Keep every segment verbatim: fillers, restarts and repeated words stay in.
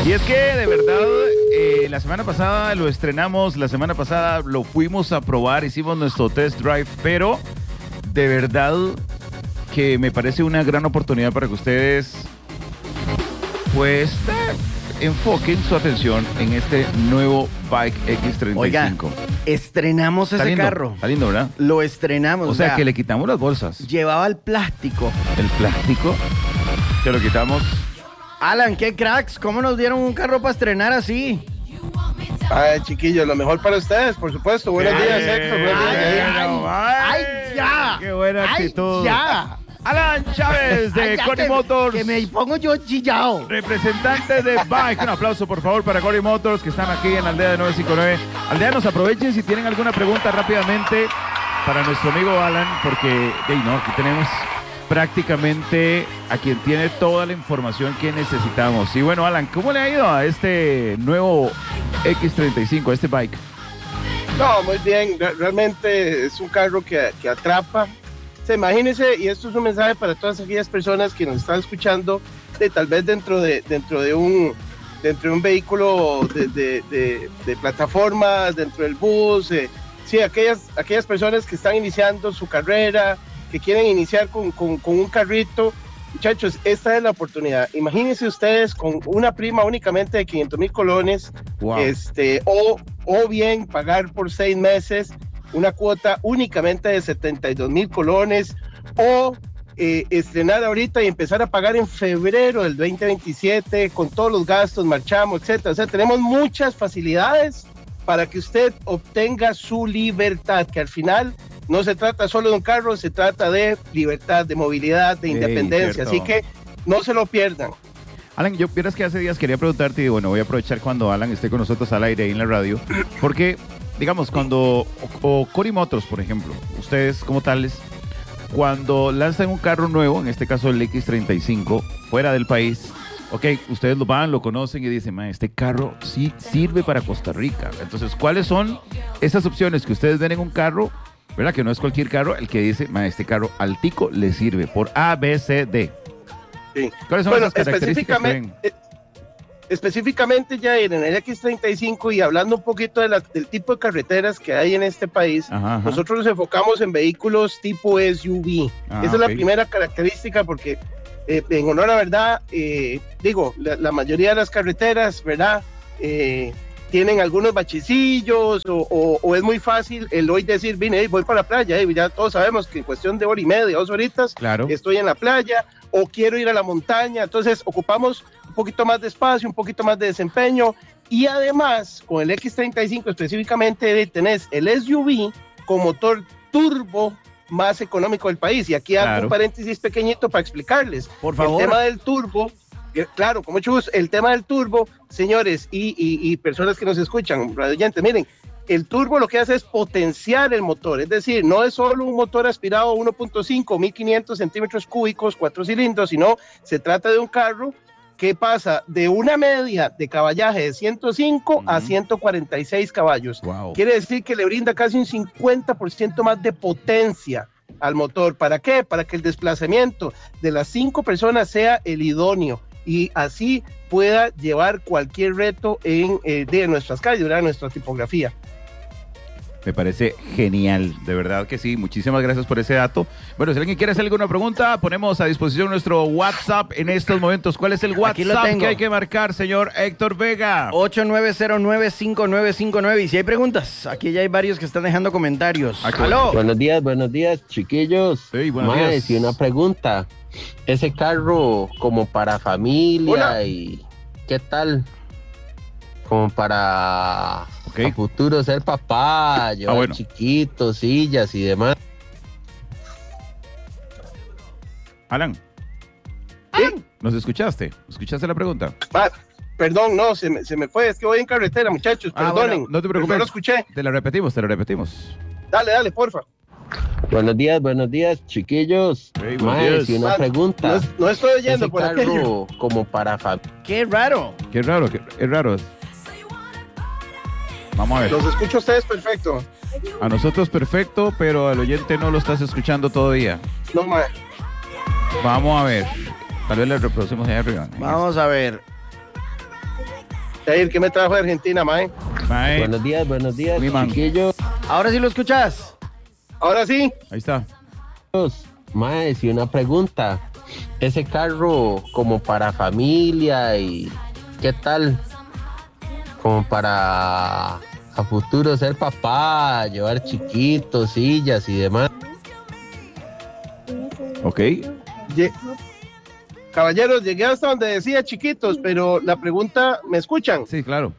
Y es que de verdad, eh, la semana pasada lo estrenamos, la semana pasada lo fuimos a probar, hicimos nuestro test drive, pero de verdad que me parece una gran oportunidad para que ustedes, pues, eh, enfoquen su atención en este nuevo Bike X treinta y cinco. Oiga, estrenamos Está ese lindo, carro. Está lindo, ¿verdad? Lo estrenamos. O sea, que le quitamos las bolsas. Llevaba el plástico. El plástico, que lo quitamos. Alan, qué cracks. ¿Cómo nos dieron un carro para estrenar así? Ay, chiquillos, lo mejor para ustedes, por supuesto. Buenos días, Héctor. Buenos días, Ay, Yair. ay, ay, ya. ¡Qué buena actitud! Ay, ya. Alan Chávez de Ay, ya Cody que- Motors. Que me pongo yo chillao. Representante de Bike. Un aplauso, por favor, para Cody Motors, que están aquí en la aldea de nueve cinco nueve. Aldeanos, aprovechen si tienen alguna pregunta rápidamente para nuestro amigo Alan, porque, hey, no, aquí tenemos prácticamente a quien tiene toda la información que necesitamos. Y bueno, Alan, ¿cómo le ha ido a este nuevo X treinta y cinco, a este bike? No, muy bien. Re- Realmente es un carro que, que atrapa. Se imagínense, y esto es un mensaje para todas aquellas personas que nos están escuchando, de tal vez dentro de, dentro de un dentro de un vehículo de, de, de, de plataformas, dentro del bus, eh, sí, aquellas, aquellas personas que están iniciando su carrera, que quieren iniciar con, con, con un carrito. Muchachos, esta es la oportunidad. Imagínense ustedes con una prima únicamente de quinientos mil colones, Wow. este, o, o bien pagar por seis meses una cuota únicamente de setenta y dos mil colones, o eh, estrenar ahorita y empezar a pagar en febrero del veinte veintisiete con todos los gastos, marchamos, etcétera. O sea, tenemos muchas facilidades para que usted obtenga su libertad, que al final no se trata solo de un carro, se trata de libertad, de movilidad, de Sí, independencia. cierto. Así que no se lo pierdan. Alan, yo vieras que hace días quería preguntarte y bueno, voy a aprovechar cuando Alan esté con nosotros al aire ahí en la radio, porque, digamos, cuando, o, o Cody Motors, por ejemplo, ustedes como tales, cuando lanzan un carro nuevo, en este caso el X treinta y cinco, fuera del país, ok, ustedes lo van, lo conocen y dicen, man, este carro sí sirve para Costa Rica. Entonces, ¿cuáles son esas opciones que ustedes ven en un carro, verdad? Que no es cualquier carro, el que dice, man, este carro al tico le sirve por A, B, C, D. Sí. ¿Cuáles son Bueno, esas características que ven? específicamente, eh, específicamente ya en el X treinta y cinco y hablando un poquito de la- del tipo de carreteras que hay en este país, Ajá, ajá. nosotros nos enfocamos en vehículos tipo S U V. Ah, Esa es la ok. primera característica porque, eh, en honor a verdad, eh, digo, la, la mayoría de las carreteras, ¿verdad? Eh, tienen algunos bachecillos o, o- o es muy fácil el hoy decir, vine, hey, voy para la playa, hey, ya todos sabemos que en cuestión de hora y media, dos horitas, Claro. estoy en la playa o quiero ir a la montaña. Entonces ocupamos un poquito más de espacio, un poquito más de desempeño, y además con el X treinta y cinco específicamente tenés el S U V con motor turbo más económico del país. Y aquí hago Claro. un paréntesis pequeñito para explicarles. Por favor. El tema del turbo, eh, claro, con mucho gusto, el tema del turbo, señores y, y- y personas que nos escuchan, radioyentes, miren, el turbo lo que hace es potenciar el motor, es decir, no es solo un motor aspirado uno punto cinco, mil quinientos centímetros cúbicos, cuatro cilindros, sino se trata de un carro que pasa de una media de caballaje de ciento cinco a Ujú. ciento cuarenta y seis caballos. Wow. Quiere decir que le brinda casi un cincuenta por ciento más de potencia al motor. ¿Para qué? Para que el desplazamiento de las cinco personas sea el idóneo y así pueda llevar cualquier reto en eh, de nuestras calles, ¿verdad? Nuestra tipografía. Me parece genial, de verdad que sí. Muchísimas gracias por ese dato. Bueno, si alguien quiere hacer alguna pregunta, ponemos a disposición nuestro WhatsApp en estos momentos. ¿Cuál es el Aquí lo WhatsApp tengo. que hay que marcar, señor Héctor Vega? ocho nueve cero nueve cinco nueve cinco nueve. Y si hay preguntas, aquí ya hay varios que están dejando comentarios. Ah, qué ¡Aló! Buenos días, buenos días, chiquillos. Sí, buenos Mae, días. sí, una pregunta. Ese carro como para familia Hola. y ¿qué tal? Como para Ok. a futuro ser papá, llevar bueno. chiquitos, sillas y demás. Alan. ¿Sí? ¿Nos escuchaste? ¿Escuchaste la pregunta? Ah, perdón, no, se me, se me fue, es que voy en carretera, muchachos, Ah, perdonen. bueno, no te preocupes. No lo escuché. Te la repetimos, te la repetimos. Dale, dale, porfa. Buenos días, buenos días, chiquillos. Sí, buenos Mae, días. sí, una Ah, pregunta. No, no estoy oyendo Ese por aquello. carro como para familia. ¡Qué raro! Qué raro, qué, es raro. Vamos a ver. Los escucho a ustedes perfecto. A nosotros perfecto, pero al oyente no lo estás escuchando todavía. No, ma. Vamos a ver. Tal vez le reproducimos ahí arriba. Vamos a ver. Jair, ¿qué me trajo de Argentina, mae? Mae, Buenos días, buenos días, Mi man. chiquillos. Ahora sí lo escuchas. Ahora sí, ahí está. Mae, si una pregunta. Ese carro como para familia y ¿qué tal? Como para a futuro ser papá, llevar chiquitos, sillas y demás. Ok. lle- caballeros, llegué hasta donde decía chiquitos, pero la pregunta, ¿me escuchan? Sí, claro.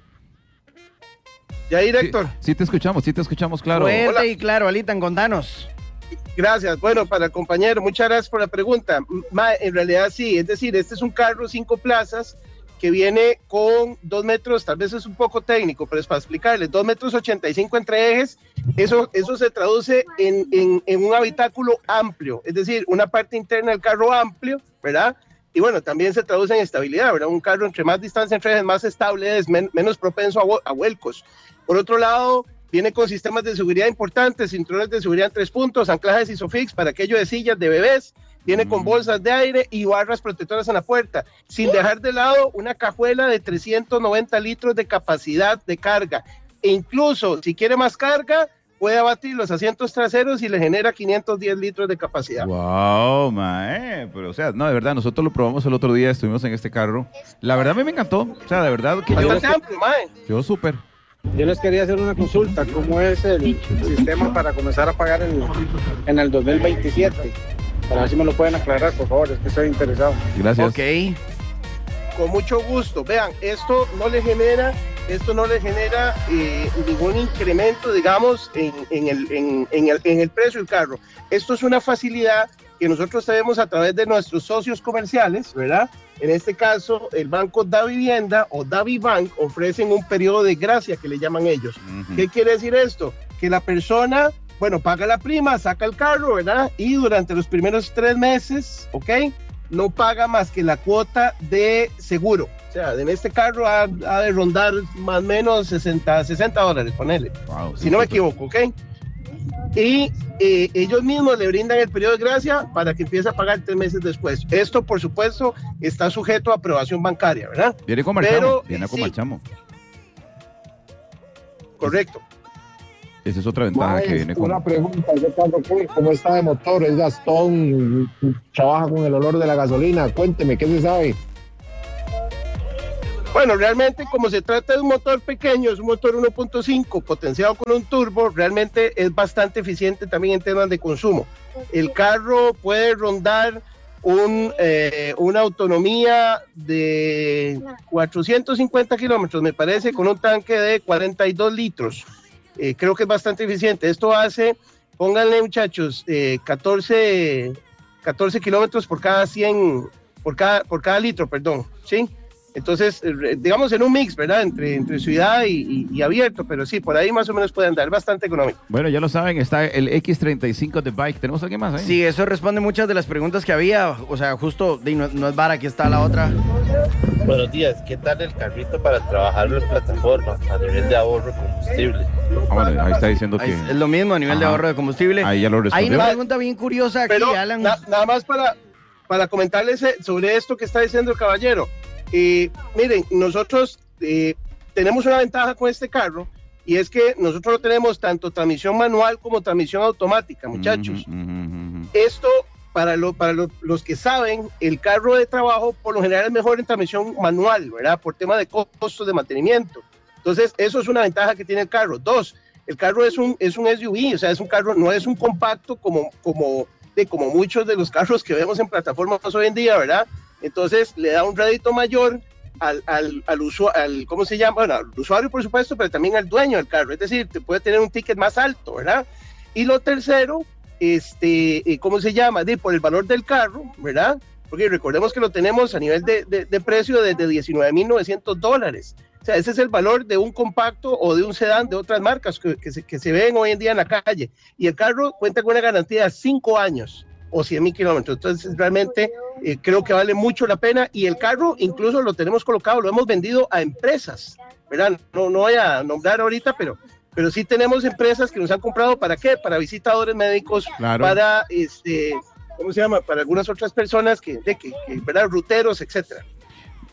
Jair, Sí, Héctor. sí te escuchamos, sí te escuchamos, claro. Fuerte Hola. y claro, Alitan, contanos. Gracias. Bueno, para el compañero, muchas gracias por la pregunta. Ma, en realidad sí, es decir, este es un carro cinco plazas que viene con dos metros, tal vez es un poco técnico, pero es para explicarles, dos metros ochenta y cinco entre ejes, eso, eso se traduce en, en, en un habitáculo amplio, es decir, una parte interna del carro amplio, ¿verdad? Y bueno, también se traduce en estabilidad, ¿verdad? Un carro entre más distancia entre ejes, más estable es, men menos propenso a, a vuelcos. Por otro lado, viene con sistemas de seguridad importantes, cinturones de seguridad en tres puntos, anclajes Isofix para aquello de sillas de bebés, viene con bolsas de aire y barras protectoras en la puerta, sin dejar de lado una cajuela de trescientos noventa litros de capacidad de carga. E incluso, si quiere más carga, puede abatir los asientos traseros y le genera quinientos diez litros de capacidad. Wow, mae. Pero, o sea, no, de verdad, nosotros lo probamos el otro día, estuvimos en este carro. La verdad, a mí me encantó. O sea, de verdad que yo, Bastante amplio, mae. yo súper. Yo les quería hacer una consulta, ¿cómo es el sistema para comenzar a pagar en, en el dos mil veintisiete? Para ver si me lo pueden aclarar, por favor, es que estoy interesado. Gracias. Ok. Con mucho gusto. Vean, esto no le genera, esto no le genera eh, ningún incremento, digamos, en, en, el, en, en, el, en el precio del carro. Esto es una facilidad que nosotros tenemos a través de nuestros socios comerciales, ¿verdad? En este caso, el banco Da Vivienda o DaviBank ofrecen un periodo de gracia que le llaman ellos. Ujú. ¿Qué quiere decir esto? Que la persona, bueno, paga la prima, saca el carro, ¿verdad? Y durante los primeros tres meses, ¿ok? No paga más que la cuota de seguro. O sea, en este carro ha, ha de rondar más o menos sesenta, sesenta dólares, ponele. Wow, sí, Si no me súper. equivoco, ¿ok? Y eh, ellos mismos le brindan el periodo de gracia para que empiece a pagar tres meses después. Esto, por supuesto, está sujeto a aprobación bancaria, ¿verdad? Viene con Pero, marchamo. Viene eh, con sí. marchamo. Correcto. Esa es otra ventaja que viene con. Una pregunta, ¿qué carro qué? ¿Cómo está de motor? ¿Es Gastón? ¿Trabaja con el olor de la gasolina? Cuénteme, ¿qué se sabe? Bueno, realmente como se trata de un motor pequeño, es un motor uno punto cinco potenciado con un turbo, realmente es bastante eficiente también en temas de consumo. El carro puede rondar un, eh, una autonomía de cuatrocientos cincuenta kilómetros, me parece, con un tanque de cuarenta y dos litros. Eh, creo que es bastante eficiente. Esto hace, pónganle muchachos, eh, catorce, catorce kilómetros por cada cien, por cada, por cada litro, perdón, ¿sí? Entonces, eh, digamos en un mix, ¿verdad? Entre, entre ciudad y, y, y abierto, pero sí, por ahí más o menos puede andar, bastante económico. Bueno, ya lo saben, está el X treinta y cinco de Bike. ¿Tenemos alguien más ahí? Sí, eso responde muchas de las preguntas que había. O sea, justo, di, no, no es vara, aquí está la otra. Buenos días, ¿qué tal el carrito para trabajar en las plataformas a nivel de ahorro de combustible? Ah, bueno, ahí está diciendo Ahí que. es lo mismo a nivel de Ajá. ahorro de combustible. Ahí ya lo Hay respondió. una pregunta bien curiosa aquí, Pero Alan. na- nada más para, para comentarles eh, sobre esto que está diciendo el caballero. Eh, miren, nosotros eh, tenemos una ventaja con este carro y es que nosotros no tenemos tanto transmisión manual como transmisión automática, muchachos. Ujú, ujú, ujú. Esto, para, lo, para lo- los que saben, el carro de trabajo por lo general es mejor en transmisión manual, ¿verdad? Por tema de costos de mantenimiento. Entonces, eso es una ventaja que tiene el carro. Dos, el carro es un, es un S U V, o sea, es un carro, no es un compacto como, como, de, como muchos de los carros que vemos en plataformas hoy en día, ¿verdad? Entonces, le da un rédito mayor al, al, al, usuario, al, ¿cómo se llama? Bueno, al usuario, por supuesto, pero también al dueño del carro. Es decir, te puede tener un ticket más alto, ¿verdad? Y lo tercero, este, eh, ¿cómo se llama? De, por el valor del carro, ¿verdad? Porque recordemos que lo tenemos a nivel de, de, de precio desde diecinueve mil novecientos dólares. O sea, ese es el valor de un compacto o de un sedán de otras marcas que, que, se, que se ven hoy en día en la calle. Y el carro cuenta con una garantía de cinco años o cien mil kilómetros. Entonces, realmente eh, creo que vale mucho la pena. Y el carro incluso lo tenemos colocado, lo hemos vendido a empresas, ¿verdad? No, no voy a nombrar ahorita, pero, pero sí tenemos empresas que nos han comprado, ¿para qué? Para visitadores médicos, Claro. para, este, ¿cómo se llama? Para algunas otras personas que, de, que, que ¿verdad? Ruteros, etcétera.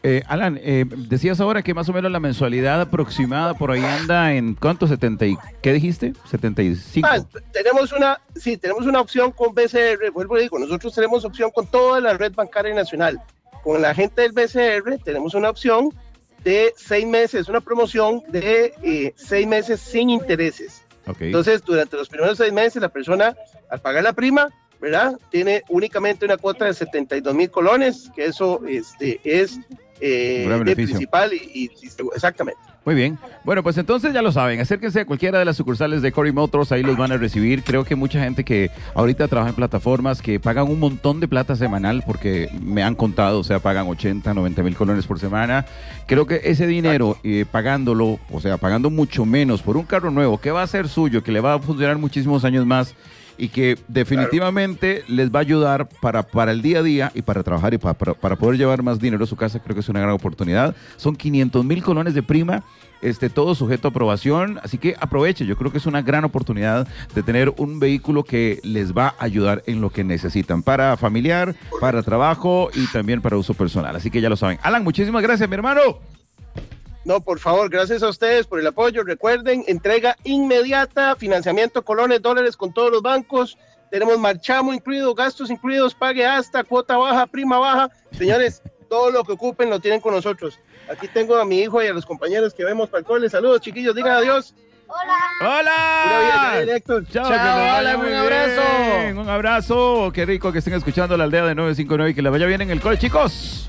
Eh, Alan, eh, decías ahora que más o menos la mensualidad aproximada por ahí anda en ¿cuánto? setenta y, ¿qué dijiste? setenta y cinco. Ah, tenemos una, sí, tenemos una opción con B C R, vuelvo y digo, nosotros tenemos opción con toda la red bancaria nacional. Con la gente del B C R tenemos una opción de seis meses, una promoción de eh, seis meses sin intereses. Okay. Entonces, durante los primeros seis meses, la persona, al pagar la prima, ¿verdad? Tiene únicamente una cuota de setenta y dos mil colones, que eso este, es eh, de principal y, y, y exactamente. Muy bien. Bueno, pues entonces ya lo saben. Acérquense a cualquiera de las sucursales de Cory Motors. Ahí los van a recibir. Creo que mucha gente que ahorita trabaja en plataformas que pagan un montón de plata semanal porque me han contado, o sea, pagan ochenta, noventa mil colones por semana. Creo que ese dinero, eh, pagándolo, o sea, pagando mucho menos por un carro nuevo que va a ser suyo, que le va a funcionar muchísimos años más y que definitivamente claro. les va a ayudar para, para el día a día y para trabajar y para, para, para poder llevar más dinero a su casa, creo que es una gran oportunidad. Son quinientos mil colones de prima, este, todo sujeto a aprobación, así que aproveche, yo creo que es una gran oportunidad de tener un vehículo que les va a ayudar en lo que necesitan, para familiar, para trabajo y también para uso personal, así que ya lo saben. Alan, muchísimas gracias, mi hermano. No, por favor, gracias a ustedes por el apoyo. Recuerden, entrega inmediata, financiamiento, colones, dólares con todos los bancos. Tenemos marchamo incluido, gastos incluidos, pague hasta, cuota baja, prima baja. Señores, todo lo que ocupen lo tienen con nosotros. Aquí tengo a mi hijo y a los compañeros que vemos para el cole. Saludos, chiquillos, digan adiós. Hola. Hola. Pura vida, Héctor. Chao, Chao, hola, un abrazo. Bien. Un abrazo. Qué rico que estén escuchando la aldea de nueve cinco nueve y que les vaya bien en el cole, chicos.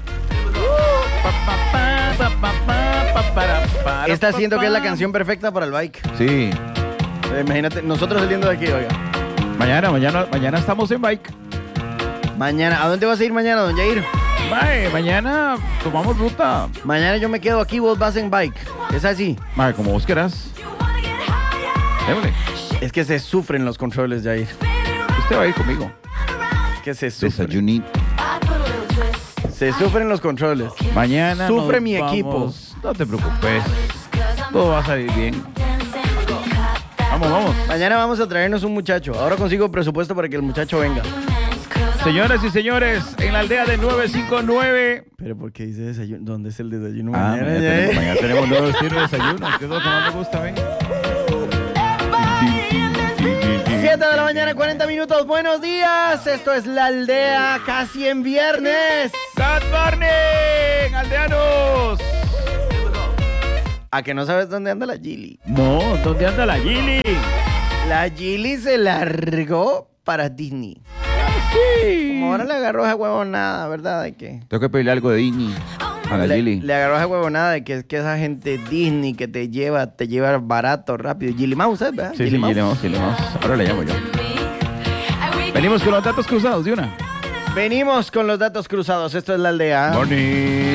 Esta siento que es la canción perfecta para el bike. Sí. Eh, imagínate, nosotros saliendo de aquí, oiga. Mañana, mañana, mañana estamos en bike. Mañana, ¿a dónde vas a ir mañana, don Jair? Mae, mañana tomamos ruta. Mañana yo me quedo aquí, vos vas en bike. ¿Es así? Mae, como vos querás. Déjale. Es que se sufren los controles, Jair. Usted va a ir conmigo. Es que se sufren. Desayunito. Se sufren los controles. Mañana Sufre nos mi vamos. equipo. No te preocupes. Todo va a salir bien. Vamos, vamos. Mañana vamos a traernos un muchacho. Ahora consigo presupuesto para que el muchacho venga. Señoras y señores, en la aldea de nueve cinco nueve. Pero ¿por qué dice desayuno? ¿Dónde es el desayuno Ah, mañana? mañana, tenemos, mañana tenemos nuevo estilo de desayuno, que es lo que más me gusta, ¿ven? siete de la mañana, cuarenta minutos. Buenos días. Esto es la aldea, casi en viernes. ¡Good morning, aldeanos! ¿A que no sabes dónde anda la Gili? No, ¿dónde anda la Gili? La Gili se largó para Disney. Sí. Como ahora le agarró esa huevonada, ¿verdad? De que Tengo que pedirle algo de Disney a la le, Gili. le agarró esa huevonada de que es que esa gente Disney que te lleva, te lleva barato, rápido. Gili Mouse, ¿sabes? ¿verdad? Sí, sí, Gili Mouse, Gili Mouse. Ahora le llamo yo. Venimos con los datos cruzados de una. Venimos con los datos cruzados. Esto es la aldea. Morning.